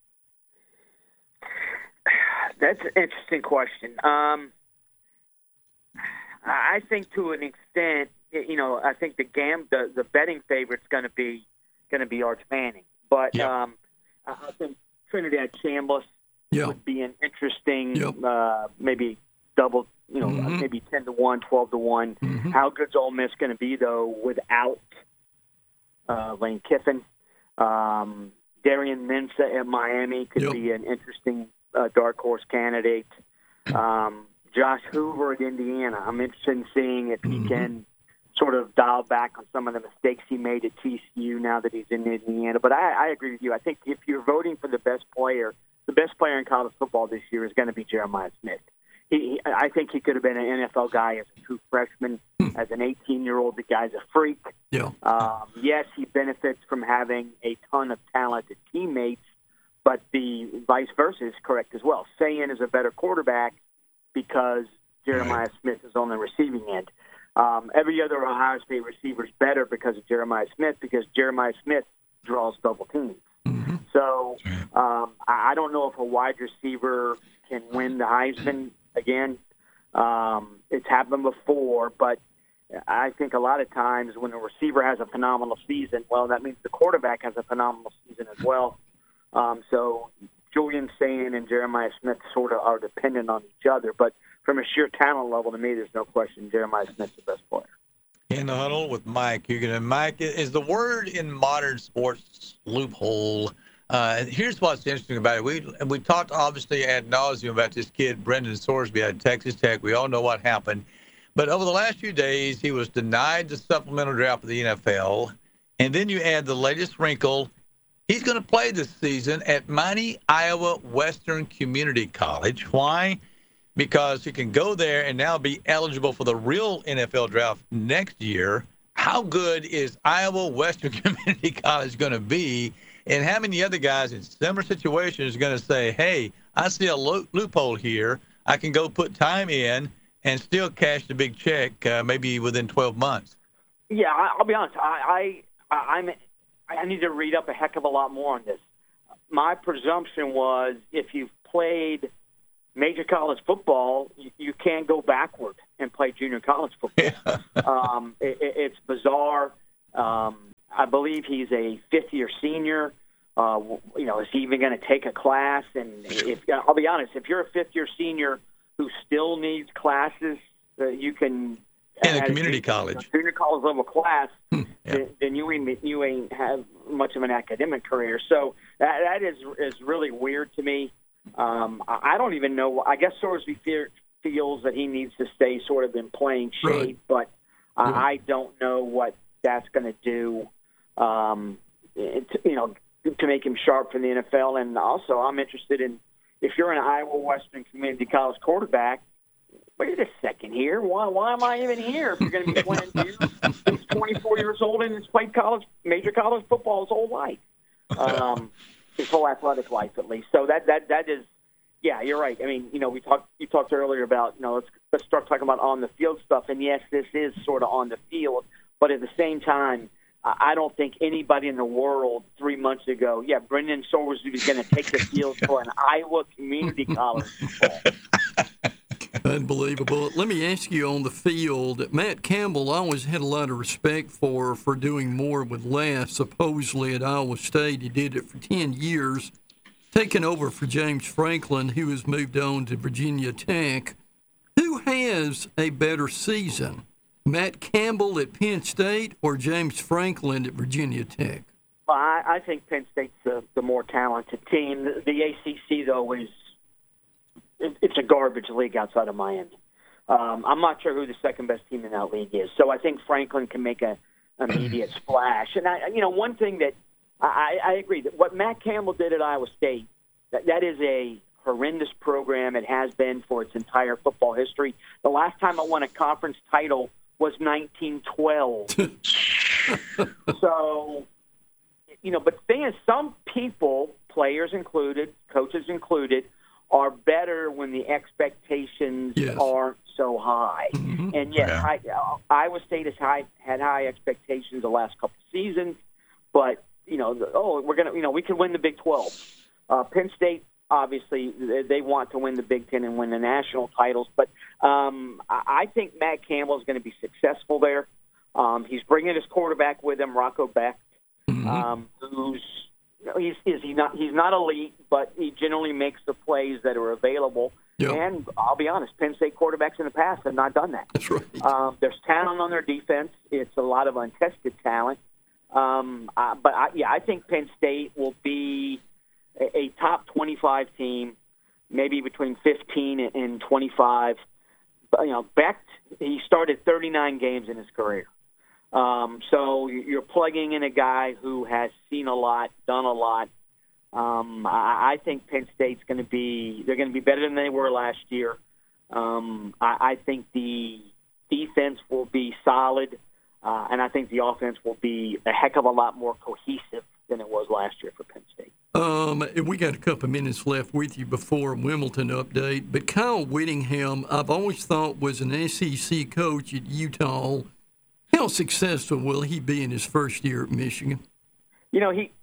S9: That's an interesting question. Um, I think to an extent, you know, I think the gam the, the betting favorite's going to be going to be Arch Manning, but
S2: yep.
S9: um, I think Trinidad Chambliss
S2: yep.
S9: would be an interesting,
S2: yep.
S9: uh, maybe double, you know,
S2: mm-hmm.
S9: maybe ten to one, twelve to one.
S2: Mm-hmm.
S9: How good's Ole Miss going to be though without uh, Lane Kiffin? Um, Darian Mensah at Miami could
S2: yep.
S9: be an interesting uh, dark horse candidate. Um, Josh Hoover at Indiana. I'm interested in seeing if he
S2: mm-hmm.
S9: can sort of dial back on some of the mistakes he made at T C U now that he's in Indiana. But I, I agree with you. I think if you're voting for the best player, the best player in college football this year is going to be Jeremiah Smith. He, he, I think he could have been an N F L guy as a true freshman, as an eighteen-year-old. The guy's a freak.
S2: Yeah.
S9: Um, yes, he benefits from having a ton of talented teammates, but the vice versa is correct as well. Sayin is a better quarterback because Jeremiah right. Smith is on the receiving end. Um, every other Ohio State receiver is better because of Jeremiah Smith, because Jeremiah Smith draws double teams.
S2: Mm-hmm.
S9: So um, I don't know if a wide receiver can win the Heisman again. Um, it's happened before, but I think a lot of times when a receiver has a phenomenal season, well, that means the quarterback has a phenomenal season as well. Um, so Julian Sayin and Jeremiah Smith sort of are dependent on each other, but from a sheer talent level, to me, there's no question Jeremiah Smith's the best player.
S3: In the Huddle with Mike Huguenin. Mike, is the word in modern sports loophole? Uh, here's what's interesting about it. We we talked obviously ad nauseum about this kid, Brendan Sorsby at Texas Tech. We all know what happened. But over the last few days, he was denied the supplemental draft of the N F L. And then you add the latest wrinkle. He's going to play this season at Mighty Iowa Western Community College. Why? Because he can go there and now be eligible for the real N F L draft next year. How good is Iowa Western Community College going to be? And how many other guys in similar situations are going to say, hey, I see a lo- loophole here. I can go put time in and still cash the big check uh, maybe within twelve months.
S9: Yeah, I- I'll be honest. I, I, I'm, I need to read up a heck of a lot more on this. My presumption was if you've played major college football, you, you can't go backward and play junior college football. Yeah. um, it, it's bizarre. Um, I believe he's a fifth-year senior. Uh, you know, is he even going to take a class? And if I'll be honest, if you're a fifth-year senior who still needs classes, uh, you can
S3: in a community a, college,
S9: a junior college level class,
S3: yeah.
S9: then, then you ain't you ain't have much of an academic career. So that that is is really weird to me. Um, I don't even know. I guess Sorsby fear, feels that he needs to stay sort of in playing shape,
S2: right.
S9: but uh,
S2: yeah.
S9: I don't know what that's going to do. Um, it, you know, to make him sharp for the N F L. And also, I'm interested in if you're an Iowa Western Community College quarterback. Wait a second here. Why? Why am I even here? If you're going to be playing here, he's twenty-four years old and has played college, major college football his whole life. Um, his whole athletic life, at least. So that that that is, yeah, you're right. I mean, you know, we talked. You talked earlier about, you know, let's let's start talking about on the field stuff. And yes, this is sort of on the field, but at the same time, I don't think anybody in the world three months ago, yeah, Brendan Sorsby was going to take the field for an Iowa Community College football.
S2: Unbelievable. Let me ask you on the field, Matt Campbell, I always had a lot of respect for for doing more with less. Supposedly at Iowa State, he did it for ten years, taking over for James Franklin, who has moved on to Virginia Tech. Who has a better season, Matt Campbell at Penn State or James Franklin at Virginia Tech?
S9: Well, I, I think Penn State's the, the more talented team. The, the A C C, though, is it's a garbage league outside of Miami. Um, I'm not sure who the second best team in that league is. So I think Franklin can make a immediate splash. And I, you know, one thing that I, I agree that what Matt Campbell did at Iowa State, that, that is a horrendous program. It has been for its entire football history. The last time it won a conference title was nineteen twelve. So, you know, but the thing is, some people, players included, coaches included, are better when the expectations
S2: yes.
S9: aren't so high.
S2: Mm-hmm.
S9: And yes,
S3: Yeah.
S9: I, uh, Iowa State has high, had high expectations the last couple of seasons, but you know, the, oh, we're gonna, you know, we could win the Big twelve. Uh, Penn State, obviously, they, they want to win the Big Ten and win the national titles, but um, I, I think Matt Campbell is going to be successful there. Um, he's bringing his quarterback with him, Rocco Becht,
S2: Mm-hmm.
S9: um, who's you know, he's is he not he's not elite, but he generally makes the plays that are available.
S2: Yep.
S9: And I'll be honest, Penn State quarterbacks in the past have not done that.
S2: That's right.
S9: Um, there's talent on their defense. It's a lot of untested talent. Um, uh, but I, yeah, I think Penn State will be a, a top twenty-five team, maybe between fifteen and twenty-five. But, you know, Becht, he started thirty-nine games in his career. Um, so you're plugging in a guy who has seen a lot, done a lot. Um, I, I think Penn State's going to be, they're going to be better than they were last year. Um, I, I think the defense will be solid, uh, and I think the offense will be a heck of a lot more cohesive than it was last year for Penn State.
S2: Um, we got a couple of minutes left with you before Wimbledon update, but Kyle Whittingham, I've always thought was an S E C coach at Utah. How successful will he be in his first year at Michigan?
S9: You know, he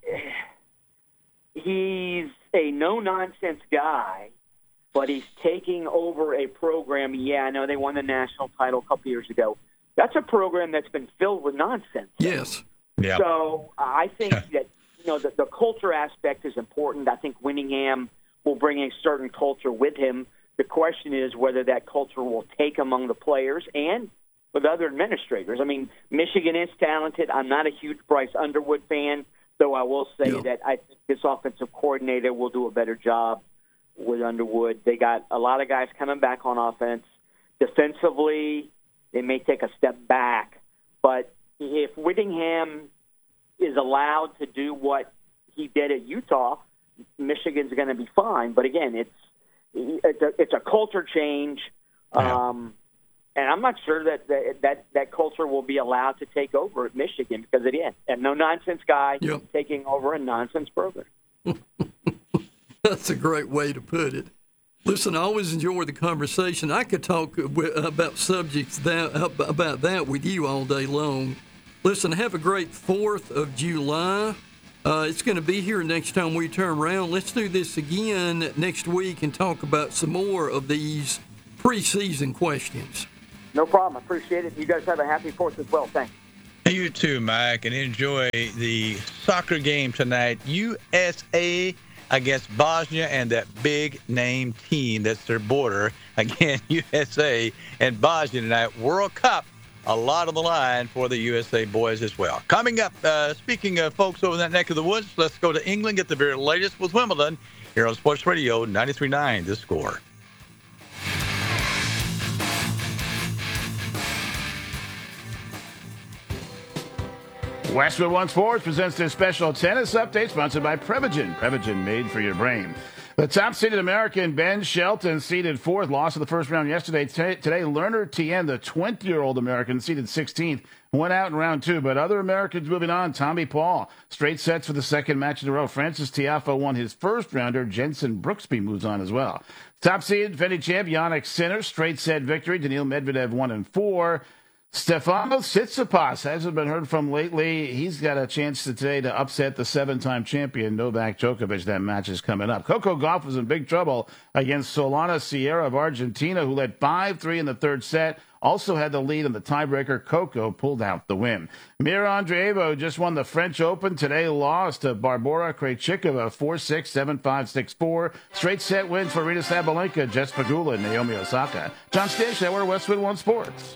S9: he's a no-nonsense guy, but he's taking over a program. Yeah, I know they won the national title a couple years ago. That's a program that's been filled with nonsense.
S2: Yes.
S3: Yeah.
S9: So uh, I think that, you know, the, the culture aspect is important. I think Whittingham will bring a certain culture with him. The question is whether that culture will take among the players and with other administrators. I mean, Michigan is talented. I'm not a huge Bryce Underwood fan, though I will say
S2: yeah.
S9: that I think this offensive coordinator will do a better job with Underwood. They got a lot of guys coming back on offense. Defensively, they may take a step back. But if Whittingham is allowed to do what he did at Utah, Michigan's going to be fine. But again, it's it's a, it's a culture change, um, and I'm not sure that, that that that culture will be allowed to take over at Michigan because again, a no nonsense guy
S2: yep.
S9: taking over a nonsense program.
S2: That's a great way to put it. Listen, I always enjoy the conversation. I could talk about subjects that about that with you all day long. Listen, have a great fourth of July. Uh, it's going to be here next time we turn around. Let's do this again next week and talk about some more of these preseason questions.
S9: No problem. I appreciate it. You guys have a happy fourth as well. Thanks.
S3: You too, Mike, and enjoy the soccer game tonight. U S A against Bosnia and that big-name team that's their border. Again, U S A and Bosnia tonight. World Cup, a lot on the line for the U S A boys as well. Coming up, uh, speaking of folks over in that neck of the woods, let's go to England, get the very latest with Wimbledon here on Sports Radio ninety-three point nine, The Score.
S17: Westwood One Sports presents their special tennis update sponsored by Prevagen. Prevagen, made for your brain. The top-seeded American Ben Shelton seeded fourth, lost in the first round yesterday. T- today, Lerner Tien, the twenty-year-old American, seeded sixteenth, went out in round two. But other Americans moving on. Tommy Paul, straight sets for the second match in a row. Francis Tiafoe won his first rounder. Jensen Brooksby moves on as well. Top seed, defending champ Yannick Sinner, straight set victory. Daniil Medvedev one and four. Stefanos Tsitsipas hasn't been heard from lately. He's got a chance today to upset the seven-time champion Novak Djokovic. That match is coming up. Coco Gauff was in big trouble against Solana Sierra of Argentina, who led five three in the third set. Also had the lead in the tiebreaker. Coco pulled out the win. Mir Andreeva just won the French Open. Today lost to Barbora Krejcikova four six, seven five, six four. Straight set wins for Rita Sabalenka, Jess Pegula, and Naomi Osaka. John Stish, Hour Westwood One Sports.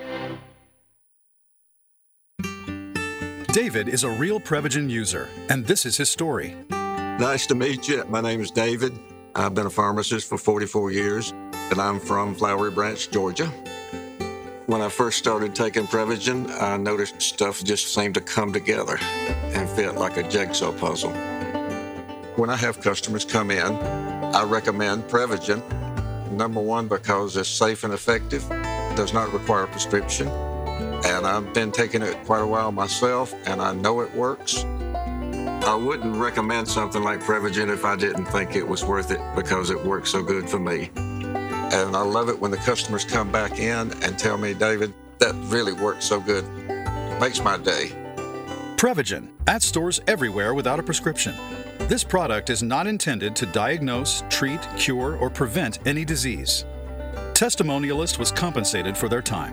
S10: David is a real Prevagen user, and this is his story.
S11: Nice to meet you. My name is David. I've been a pharmacist for forty-four years, and I'm from Flowery Branch, Georgia. When I first started taking Prevagen, I noticed stuff just seemed to come together and fit like a jigsaw puzzle. When I have customers come in, I recommend Prevagen. Number one, because it's safe and effective, does not require a prescription. And I've been taking it quite a while myself, and I know it works. I wouldn't recommend something like Prevagen if I didn't think it was worth it because it works so good for me. And I love it when the customers come back in and tell me, David, that really works so good. It makes my day.
S10: Prevagen, at stores everywhere without a prescription. This product is not intended to diagnose, treat, cure, or prevent any disease. Testimonialist was compensated for their time.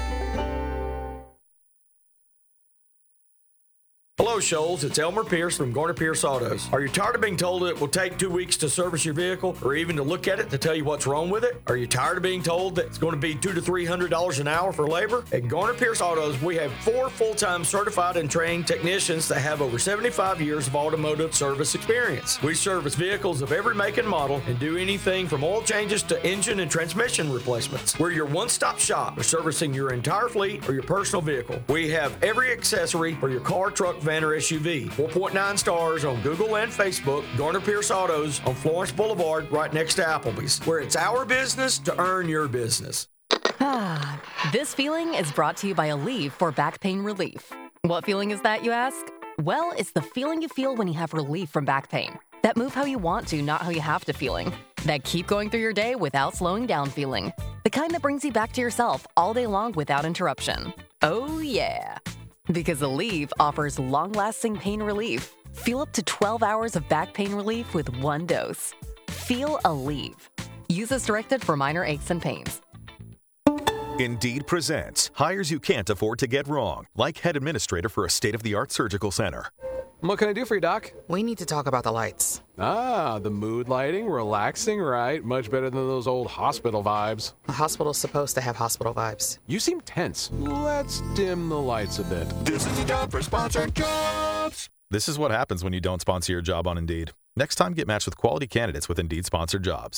S12: Hello, Shoals. It's Elmer Pierce from Garner Pierce Autos. Are you tired of being told that it will take two weeks to service your vehicle, or even to look at it to tell you what's wrong with it? Are you tired of being told that it's going to be two to three hundred dollars an hour for labor? At Garner Pierce Autos, we have four full-time certified and trained technicians that have over seventy-five years of automotive service experience. We service vehicles of every make and model and do anything from oil changes to engine and transmission replacements. We're your one-stop shop for servicing your entire fleet or your personal vehicle. We have every accessory for your car, truck, van, or S U V. four point nine stars on Google and Facebook. Garner Pierce Autos on Florence Boulevard, right next to Applebee's, where it's our business to earn your business.
S14: Ah, this feeling is brought to you by Aleve for back pain relief. What feeling is that, you ask? Well, it's the feeling you feel when you have relief from back pain. That move how you want to, not how you have to feeling. That keep going through your day without slowing down feeling. The kind that brings you back to yourself all day long without interruption. Oh, yeah. Because Aleve offers long-lasting pain relief. Feel up to twelve hours of back pain relief with one dose. Feel Aleve. Use as directed for minor aches and pains.
S15: Indeed presents hires you can't afford to get wrong, like head administrator for a state-of-the-art surgical center.
S26: What can I do for you, Doc?
S27: We need to talk about the lights.
S26: Ah, the mood lighting, relaxing, right? Much better than those old hospital vibes.
S27: A hospital's supposed to have hospital vibes.
S26: You seem tense. Let's dim the lights a bit.
S15: This is the job for sponsored jobs. This is what happens when you don't sponsor your job on Indeed. Next time, get matched with quality candidates with Indeed sponsored jobs.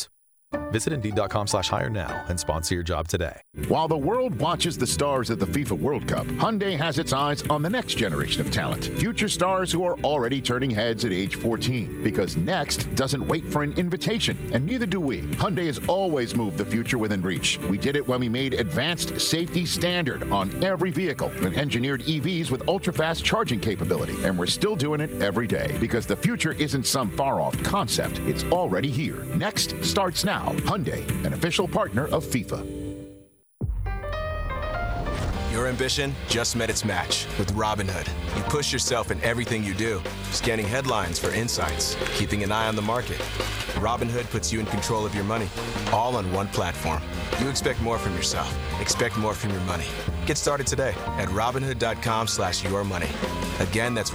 S15: Visit Indeed.com slash hire now and sponsor your job today.
S4: While the world watches the stars at the FIFA World Cup, Hyundai has its eyes on the next generation of talent. Future stars who are already turning heads at age fourteen. Because next doesn't wait for an invitation, and neither do we. Hyundai has always moved the future within reach. We did it when we made advanced safety standard on every vehicle and engineered E Vs with ultra-fast charging capability. And we're still doing it every day because the future isn't some far-off concept. It's already here. Next starts now. Hyundai, an official partner of FIFA.
S8: Your ambition just met its match with Robinhood. You push yourself in everything you do, scanning headlines for insights, keeping an eye on the market. Robinhood puts you in control of your money, all on one platform. You expect more from yourself. Expect more from your money. Get started today at Robinhood.com slash your money. Again, that's